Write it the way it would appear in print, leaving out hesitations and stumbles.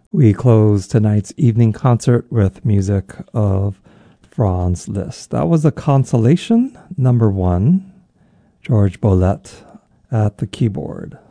We close tonight's evening concert with music of Franz Liszt. That was a Consolation number 1, George Bolet at the keyboard.